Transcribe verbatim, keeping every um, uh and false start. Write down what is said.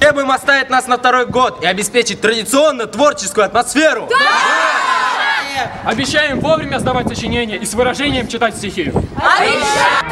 Требуем оставить нас на второй год и обеспечить традиционно творческую атмосферу. Обещаем вовремя сдавать сочинения и с выражением читать стихи. Обещаем!